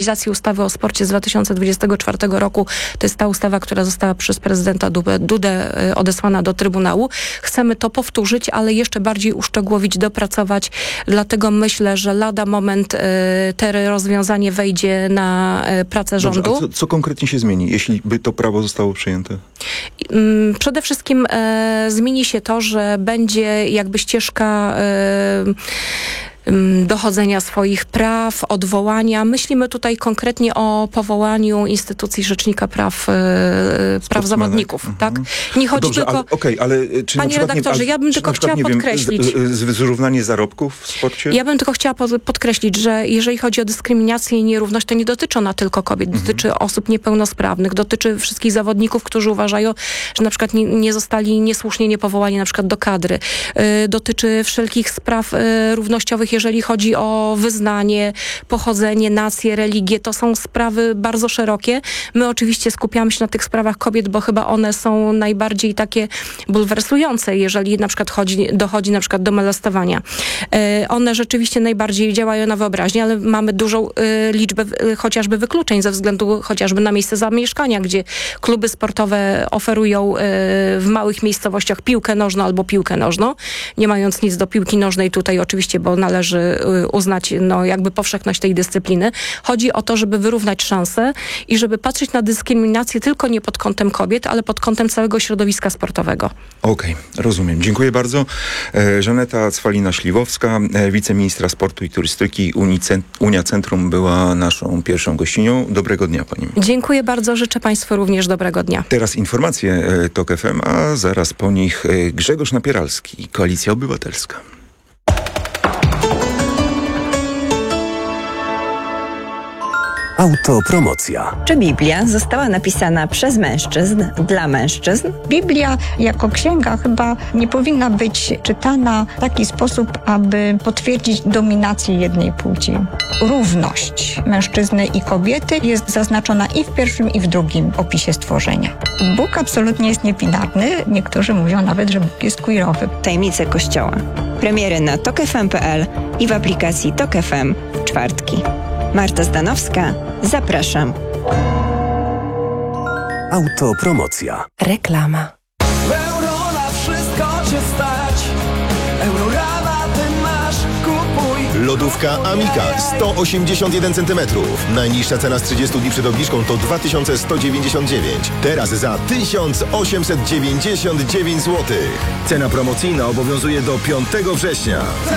nowelizacji ustawy o sporcie z 2024 roku. To jest ta ustawa, która została przez prezydenta Dudę odesłana do Trybunału. Chcemy to powtórzyć, ale jeszcze bardziej uszczegółowić, dopracować. Dlatego myślę, że lada moment te rozwiązanie wejdzie na pracę rządu. Dobrze, a co konkretnie się zmieni, jeśli by to prawo zostało przyjęte? Przede wszystkim zmieni się to, że będzie jakby ścieżka dochodzenia swoich praw, odwołania. Myślimy tutaj konkretnie o powołaniu instytucji Rzecznika Praw Zawodników. Tak? Nie chodzi Dobrze, tylko... ale czy Panie redaktorze, ja bym tylko chciała podkreślić... Zrównanie zarobków w sporcie? Ja bym tylko chciała podkreślić, że jeżeli chodzi o dyskryminację i nierówność, to nie dotyczy ona tylko kobiet, dotyczy osób niepełnosprawnych, dotyczy wszystkich zawodników, którzy uważają, że na przykład nie zostali niesłusznie niepowołani na przykład do kadry. Dotyczy wszelkich spraw równościowych, jeżeli chodzi o wyznanie, pochodzenie, nację, religię. To są sprawy bardzo szerokie. My oczywiście skupiamy się na tych sprawach kobiet, bo chyba one są najbardziej takie bulwersujące, jeżeli na przykład dochodzi na przykład do molestowania. One rzeczywiście najbardziej działają na wyobraźnię, ale mamy dużą liczbę chociażby wykluczeń ze względu chociażby na miejsce zamieszkania, gdzie kluby sportowe oferują w małych miejscowościach piłkę nożną albo piłkę nożną, nie mając nic do piłki nożnej tutaj oczywiście, bo należy uznać jakby powszechność tej dyscypliny. Chodzi o to, żeby wyrównać szanse i żeby patrzeć na dyskryminację tylko nie pod kątem kobiet, ale pod kątem całego środowiska sportowego. Okej, rozumiem. Dziękuję bardzo. Żaneta Cwalina-Śliwowska, wiceministra sportu i turystyki Unia Centrum była naszą pierwszą gościnią. Dobrego dnia pani. Dziękuję bardzo. Życzę państwu również dobrego dnia. Teraz informacje TOK FM, a zaraz po nich Grzegorz Napieralski, Koalicja Obywatelska. Autopromocja. Czy Biblia została napisana przez mężczyzn, dla mężczyzn? Biblia jako księga chyba nie powinna być czytana w taki sposób, aby potwierdzić dominację jednej płci. Równość mężczyzny i kobiety jest zaznaczona i w pierwszym, i w drugim opisie stworzenia. Bóg absolutnie jest niebinarny. Niektórzy mówią nawet, że Bóg jest queerowy. Tajemnice Kościoła. Premiery na tokfm.pl i w aplikacji Tok FM w czwartki. Marta Zdanowska, zapraszam. Autopromocja. Reklama. Euro na wszystko cię stać. Eurorama ty masz, kupuj. Lodówka Amika 181 cm. Najniższa cena z 30 dni przed obniżką to 2199. Teraz za 1899 zł. Cena promocyjna obowiązuje do 5 września.